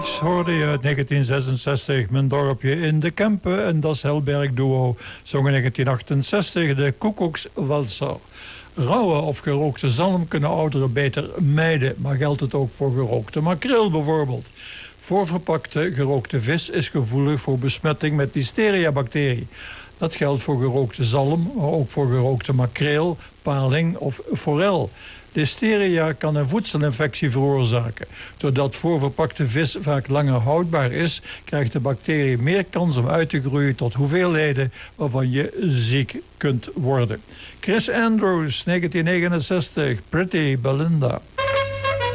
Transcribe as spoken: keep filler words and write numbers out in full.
Lives hoorde je uit negentien zesenzestig. Mijn dorpje in de Kempen en Das Helberg Duo zong in negentien achtenzestig de Koekoekswalser. Rauwe of gerookte zalm kunnen ouderen beter mijden, maar geldt het ook voor gerookte makreel bijvoorbeeld. Voorverpakte gerookte vis is gevoelig voor besmetting met listeria-bacterie. Dat geldt voor gerookte zalm, maar ook voor gerookte makreel, paling of forel. Listeria kan een voedselinfectie veroorzaken. Doordat voorverpakte vis vaak langer houdbaar is, krijgt de bacterie meer kans om uit te groeien tot hoeveelheden waarvan je ziek kunt worden. Chris Andrews, negentien negenenzestig, Pretty Belinda.